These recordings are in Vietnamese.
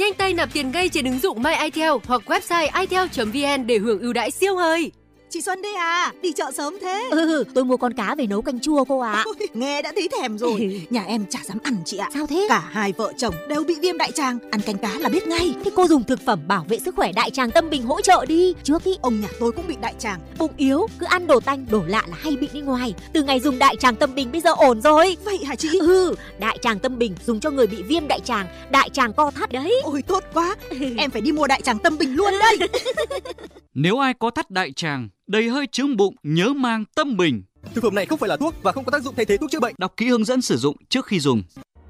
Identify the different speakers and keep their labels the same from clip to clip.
Speaker 1: Nhanh tay nạp tiền ngay trên ứng dụng MyITEL hoặc website itel.vn để hưởng ưu đãi siêu hời.
Speaker 2: Chị Xuân đây à, đi chợ sớm thế?
Speaker 3: Tôi mua con cá về nấu canh chua cô ạ.
Speaker 2: Nghe đã thấy thèm rồi. Nhà em chả dám ăn chị ạ.
Speaker 3: Sao thế?
Speaker 2: Cả hai vợ chồng đều bị viêm đại tràng, ăn canh cá là biết ngay.
Speaker 3: Thế cô dùng thực phẩm bảo vệ sức khỏe đại tràng Tâm Bình hỗ trợ đi. Trước ý
Speaker 2: ông nhà tôi cũng bị đại tràng.
Speaker 3: Bụng yếu, cứ ăn đồ tanh, đồ lạ là hay bị đi ngoài. Từ ngày dùng đại tràng Tâm Bình bây giờ ổn rồi.
Speaker 2: Vậy hả chị?
Speaker 3: Đại tràng Tâm Bình dùng cho người bị viêm đại tràng co thắt đấy.
Speaker 2: Ôi tốt quá, em phải đi mua đại tràng Tâm Bình luôn đây.
Speaker 4: Nếu ai có thắt đại tràng, đầy hơi chướng bụng, nhớ mang Tâm Bình.
Speaker 5: Thực phẩm này không phải là thuốc và không có tác dụng thay thế thuốc chữa bệnh.
Speaker 4: Đọc kỹ hướng dẫn sử dụng trước khi dùng.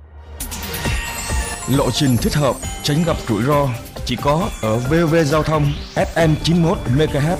Speaker 6: Lộ trình thích hợp, tránh gặp rủi ro chỉ có ở VOV Giao thông FM 91 MHz.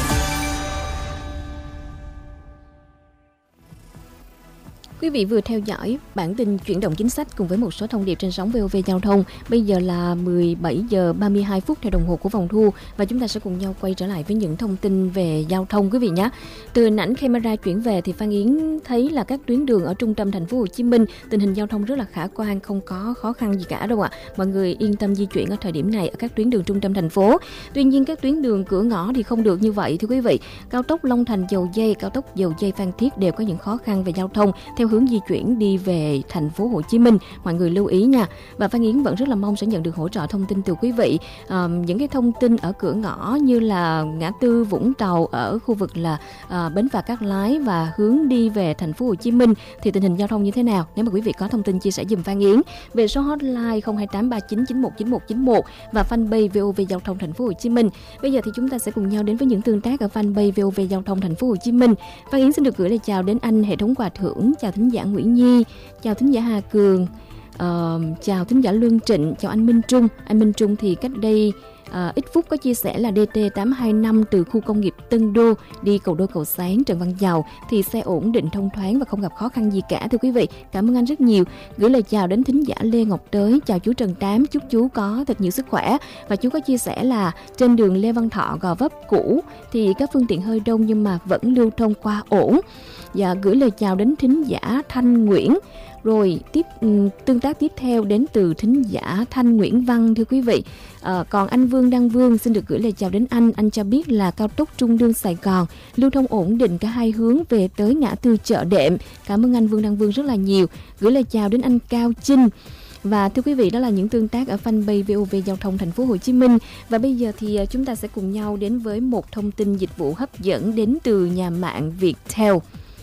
Speaker 7: Quý vị vừa theo dõi bản tin chuyển động chính sách cùng với một số thông điệp trên sóng VOV Giao thông. Bây giờ là 17 giờ 32 phút theo đồng hồ của vòng thu và chúng ta sẽ cùng nhau quay trở lại với những thông tin về giao thông quý vị nhé. Từ hình ảnh camera chuyển về thì Phan Yến thấy là các tuyến đường ở trung tâm thành phố Hồ Chí Minh tình hình giao thông rất là khả quan, không có khó khăn gì cả đâu ạ. Mọi người yên tâm di chuyển ở thời điểm này ở các tuyến đường trung tâm thành phố. Tuy nhiên các tuyến đường cửa ngõ thì không được như vậy thưa quý vị. Cao tốc Long Thành Dầu Giây, cao tốc Dầu Giây Phan Thiết đều có những khó khăn về giao thông theo hướng di chuyển đi về thành phố Hồ Chí Minh. Mọi người lưu ý nha. Và Phan Yến vẫn rất là mong sẽ nhận được hỗ trợ thông tin từ quý vị. Những cái thông tin ở cửa ngõ như là ngã tư Vũng Tàu ở khu vực là bến phà Cát Lái và hướng đi về thành phố Hồ Chí Minh thì tình hình giao thông như thế nào? Nếu mà quý vị có thông tin chia sẻ giùm Phan Yến về số hotline 028399191 và fanpage VOV Giao thông thành phố Hồ Chí Minh. Bây giờ thì chúng ta sẽ cùng nhau đến với những tương tác ở fanpage VOV Giao thông thành phố Hồ Chí Minh. Phan Yến xin được gửi lời chào đến anh hệ thống quà thưởng, chào thính giả Nguyễn Nhi, chào thính giả Hà Cường, chào thính giả Lương Trịnh, chào anh Minh Trung. Anh Minh Trung thì cách đây ít phút có chia sẻ là DT825 từ khu công nghiệp Tân Đô đi cầu Đôi Cầu Sáng Trần Văn Dầu thì xe ổn định thông thoáng và không gặp khó khăn gì cả thưa quý vị. Cảm ơn anh rất nhiều. Gửi lời chào đến thính giả Lê Ngọc Tới, chào chú Trần Tám, chúc chú có thật nhiều sức khỏe. Và chú có chia sẻ là trên đường Lê Văn Thọ Gò Vấp cũ thì các phương tiện hơi đông nhưng mà vẫn lưu thông qua ổn. Và gửi lời chào đến thính giả Thanh Nguyễn. Rồi tương tác tiếp theo đến từ thính giả Thanh Nguyễn Văn thưa quý vị. Còn anh Vương Đăng Vương xin được gửi lời chào đến anh cho biết là cao tốc Trung Lương Sài Gòn lưu thông ổn định cả hai hướng về tới ngã tư Chợ Đệm. Cảm ơn anh Vương Đăng Vương rất là nhiều. Gửi lời chào đến anh Cao Chinh. Và thưa quý vị, đó là những tương tác ở fanpage VOV Giao thông thành phố Hồ Chí Minh. Và bây giờ thì chúng ta sẽ cùng nhau đến với một thông tin dịch vụ hấp dẫn đến từ nhà mạng Viettel.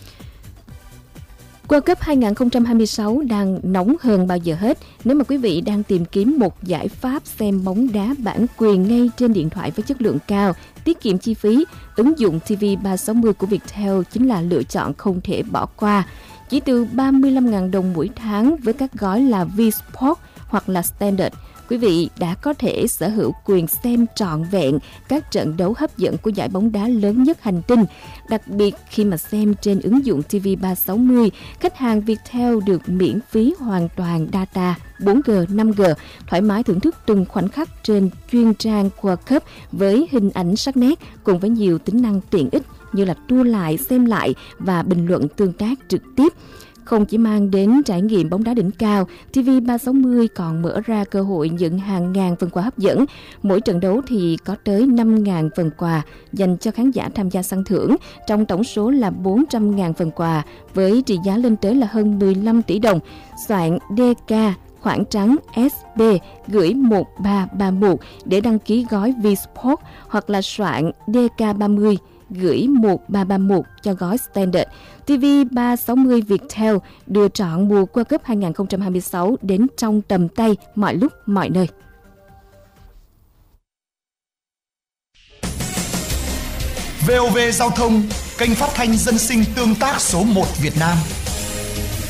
Speaker 7: World Cup 2026 đang nóng hơn bao giờ hết. Nếu mà quý vị đang tìm kiếm một giải pháp xem bóng đá bản quyền ngay trên điện thoại với chất lượng cao, tiết kiệm chi phí, ứng dụng TV 360 của Viettel chính là lựa chọn không thể bỏ qua. Chỉ từ 35.000 đồng mỗi tháng với các gói là V-Sport hoặc là Standard, quý vị đã có thể sở hữu quyền xem trọn vẹn các trận đấu hấp dẫn của giải bóng đá lớn nhất hành tinh. Đặc biệt khi mà xem trên ứng dụng TV 360, khách hàng Viettel được miễn phí hoàn toàn data 4G, 5G, thoải mái thưởng thức từng khoảnh khắc trên chuyên trang World Cup với hình ảnh sắc nét cùng với nhiều tính năng tiện ích như là tua lại, xem lại và bình luận tương tác trực tiếp. Không chỉ mang đến trải nghiệm bóng đá đỉnh cao, TV 360 còn mở ra cơ hội nhận hàng ngàn phần quà hấp dẫn. Mỗi trận đấu thì có tới 5.000 phần quà dành cho khán giả tham gia săn thưởng, trong tổng số là 400.000 phần quà với trị giá lên tới là hơn 15 tỷ đồng. Soạn DK khoảng trắng SB gửi 1331 để đăng ký gói V-Sport hoặc là soạn DK30 gửi 1331 cho gói Standard. TV 360 Viettel đưa trọn mùa World Cup 2026 đến trong tầm tay mọi lúc mọi nơi.
Speaker 8: VOV Giao thông, kênh phát thanh dân sinh tương tác số 1 Việt Nam.